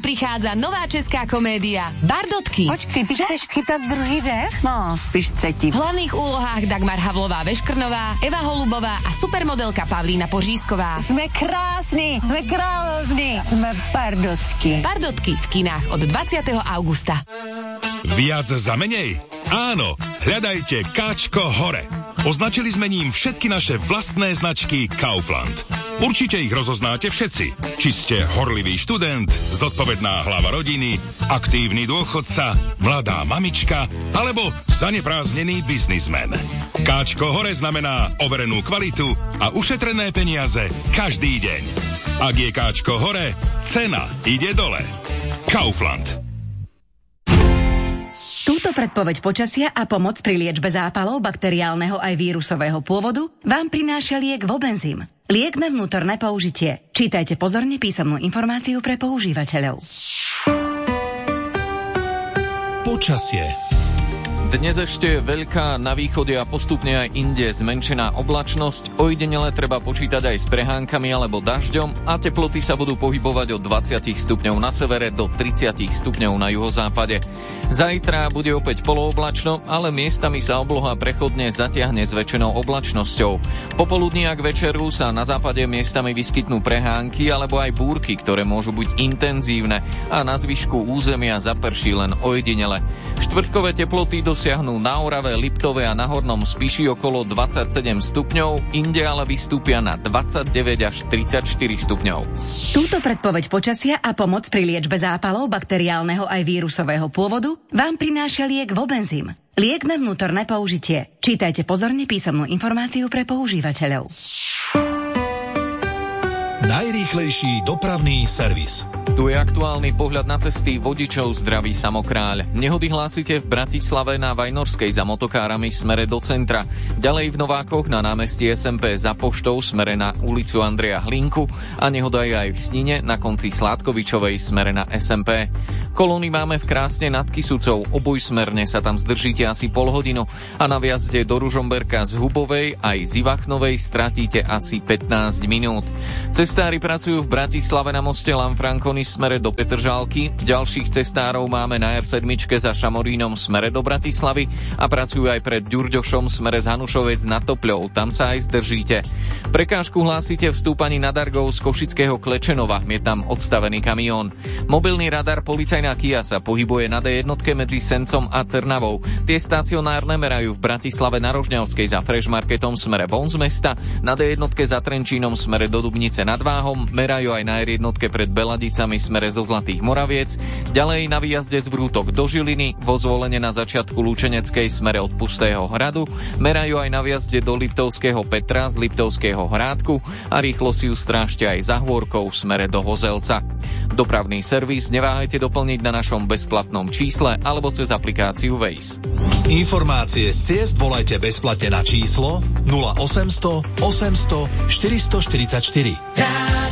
prichádza nová česká komédia Bardotky. Počkej, ty chceš chytať druhý dech? No, spíš tretí. V hlavných úlohách Dagmar Havlová-Veškrnová, Eva Holubová a supermodelka Pavlína Pořízková. Sme krásni, sme kráľovní, sme Bardotky. Bardotky v kinách od 20. augusta. Viac za menej? Áno, hľadajte Káčko hore. Označili sme ním všetky naše vlastné značky Kaufland. Určite ich rozoznáte všetci. Či ste horlivý študent, zodpovedná hlava rodiny, aktívny dôchodca, mladá mamička alebo zanepráznený biznismen. Káčko hore znamená overenú kvalitu a ušetrené peniaze každý deň. Ak je Káčko hore, cena ide dole. Kaufland. Túto predpoveď počasia a pomoc pri liečbe zápalov bakteriálneho aj vírusového pôvodu vám prináša liek Vobenzym. Liek na vnútorné použitie. Čítajte pozorne písomnú informáciu pre používateľov. Počasie. Dnes ešte je veľká na východe a postupne aj inde zmenšená oblačnosť. Ojedinele treba počítať aj s prehánkami alebo dažďom a teploty sa budú pohybovať od 20 stupňov na severe do 30 stupňov na juhozápade. Zajtra bude opäť polooblačno, ale miestami sa obloha prechodne zatiahne zväčšenou oblačnosťou. Popoludní a k večeru sa na západe miestami vyskytnú prehánky alebo aj búrky, ktoré môžu byť intenzívne a na zvyšku územia zaprší len ojedinele. Štvrtkové teploty dosiahnu na Orave, Liptove a na Hornom Spiši okolo 27 stupňov, inde ale vystúpia na 29 až 34 stupňov. Túto predpoveď počasia a pomoc pri liečbe zápalov bakteriálneho aj vírusového pôvodu vám prináša liek Vobenzym. Liek na vnútorné použitie. Čítajte pozorne písomnú informáciu pre používateľov. Najrýchlejší dopravný servis. Tu je aktuálny pohľad na cesty vodičov, zdraví Samokráľ. Nehody hlásite v Bratislave na Vajnorskej za motokárami smere do centra. Ďalej v Novákoch na námestí SMP za poštou smere na ulicu Andreja Hlinku a nehoda je aj v Snine na konci Sládkovičovej smere na SMP. Kolóny máme v Krásne nad Kysucou, obojsmerne sa tam zdržíte asi pol hodinu a na viazde do Ružomberka z Hubovej aj z Ivachnovej stratíte asi 15 minút. Cestári pracujú v Bratislave na moste Lanfranconi smere do Petržalky, ďalších cestárov máme na R7 za Šamorínom smere do Bratislavy a pracujú aj pred Ďurďošom smere z Hanušovec nad Topľou, tam sa aj zdržíte. Prekážku hlásite v stúpaní nad Argou z Košického Klečenova, je tam odstavený kamión. Mobilný radar policajná Kia sa pohybuje na D1 medzi Sencom a Trnavou. Tie stacionárne merajú v Bratislave na Rožňavskej za Fresh Marketom smere von z mesta, na D1 za Trenčínom smere do Dubnice nad Váhom, merajú aj na R1 pred Beladicami smere zo Zlatých Moraviec, ďalej na výjazde z Vrútok do Žiliny, vo Zvolene na začiatku Lučeneckej smere od Pustého hradu, merajú aj na výjazde do Liptovského Petra z Liptovského Hrádku a rýchlo si ju strážte aj za Hôrkou v smere do Hozelca. Dopravný servis neváhajte doplniť na našom bezplatnom čísle alebo cez aplikáciu Waze. Informácie z ciest volajte bezplatne na číslo 0800 800 444.